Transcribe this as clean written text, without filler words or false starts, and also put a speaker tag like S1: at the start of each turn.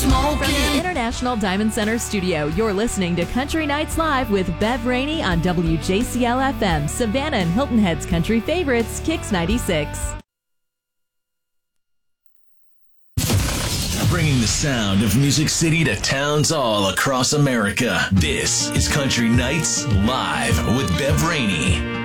S1: From the International Diamond Center studio, you're listening to Country Nights Live with Bev Rainey on WJCL FM, Savannah and Hilton Head's country favorites, Kicks 96.
S2: Bringing the sound of Music City to towns all across America. This is Country Nights Live with Bev Rainey.